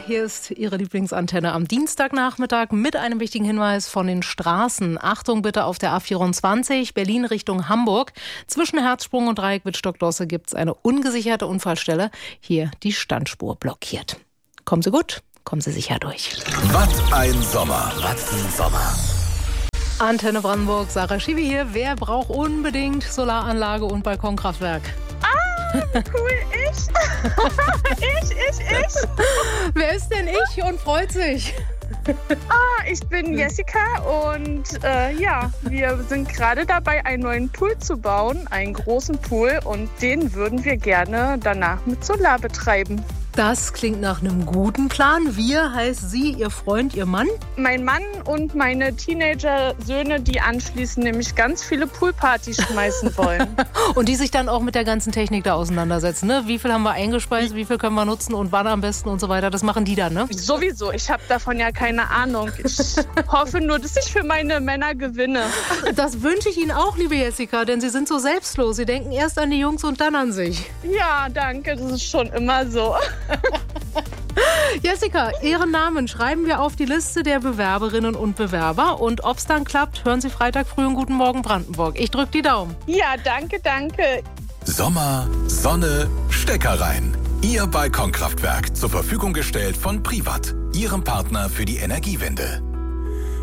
Hier ist Ihre Lieblingsantenne am Dienstagnachmittag mit einem wichtigen Hinweis von den Straßen. Achtung bitte auf der A24 Berlin Richtung Hamburg. Zwischen Herzsprung und Dreieck-Wittstock-Dosse gibt es eine ungesicherte Unfallstelle. Hier die Standspur blockiert. Kommen Sie gut, kommen Sie sicher durch. Was ein Sommer, was ein Sommer. Antenne Brandenburg, Sarah Schiwi hier. Wer braucht unbedingt Solaranlage und Balkonkraftwerk? Cool, ich. Ich. Wer ist denn ich und freut sich? Ich bin Jessica und wir sind gerade dabei, einen neuen Pool zu bauen, einen großen Pool, und den würden wir gerne danach mit Solar betreiben. Das klingt nach einem guten Plan. Wir heißt Sie, Ihr Freund, Ihr Mann? Mein Mann und meine Teenager-Söhne, die anschließend nämlich ganz viele Poolpartys schmeißen wollen. Und die sich dann auch mit der ganzen Technik da auseinandersetzen, ne? Wie viel haben wir eingespeist, wie viel können wir nutzen und wann am besten und so weiter. Das machen die dann, ne? Sowieso, ich habe davon ja keine Ahnung. Ich hoffe nur, dass ich für meine Männer gewinne. Das wünsche ich Ihnen auch, liebe Jessica, denn Sie sind so selbstlos. Sie denken erst an die Jungs und dann an sich. Ja, danke, das ist schon immer so. Jessica, Ihren Namen schreiben wir auf die Liste der Bewerberinnen und Bewerber. Und ob es dann klappt, hören Sie Freitag früh und Guten Morgen Brandenburg. Ich drücke die Daumen. Ja, danke. Sommer, Sonne, Stecker rein. Ihr Balkonkraftwerk, zur Verfügung gestellt von Privat, Ihrem Partner für die Energiewende.